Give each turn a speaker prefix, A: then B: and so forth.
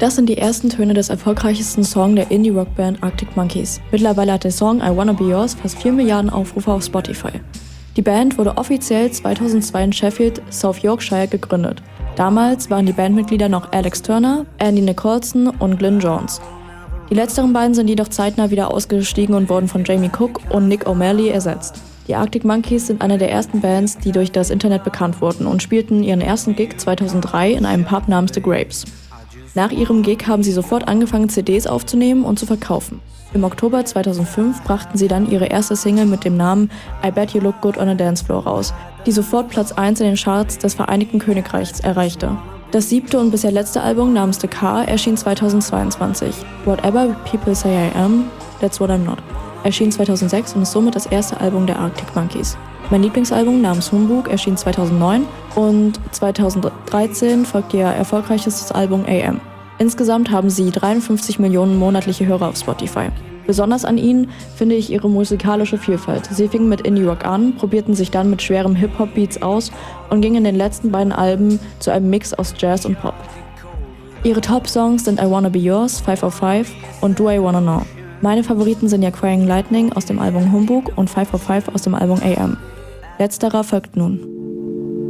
A: Das sind die ersten Töne des erfolgreichsten Songs der Indie-Rock-Band Arctic Monkeys. Mittlerweile hat der Song I Wanna Be Yours fast 4 Milliarden Aufrufe auf Spotify. Die Band wurde offiziell 2002 in Sheffield, South Yorkshire gegründet. Damals waren die Bandmitglieder noch Alex Turner, Andy Nicholson und Glyn Jones. Die letzteren beiden sind jedoch zeitnah wieder ausgestiegen und wurden von Jamie Cook und Nick O'Malley ersetzt. Die Arctic Monkeys sind eine der ersten Bands, die durch das Internet bekannt wurden und spielten ihren ersten Gig 2003 in einem Pub namens The Grapes. Nach ihrem Gig haben sie sofort angefangen, CDs aufzunehmen und zu verkaufen. Im Oktober 2005 brachten sie dann ihre erste Single mit dem Namen I Bet You Look Good on a Dance Floor raus, die sofort Platz 1 in den Charts des Vereinigten Königreichs erreichte. Das 7. und bisher letzte Album namens The Car erschien 2022. Whatever People Say I Am, That's What I'm Not erschien 2006 und ist somit das erste Album der Arctic Monkeys. Mein Lieblingsalbum namens Humbug erschien 2009 und 2013 folgt ihr erfolgreichstes Album AM. Insgesamt haben sie 53 Millionen monatliche Hörer auf Spotify. Besonders an ihnen finde ich ihre musikalische Vielfalt. Sie fingen mit Indie-Rock an, probierten sich dann mit schwerem Hip-Hop-Beats aus und gingen in den letzten beiden Alben zu einem Mix aus Jazz und Pop. Ihre Top-Songs sind I Wanna Be Yours, 505 und Do I Wanna Know. Meine Favoriten sind ja Crying Lightning aus dem Album Humbug und 505 aus dem Album AM. Letzterer folgt nun.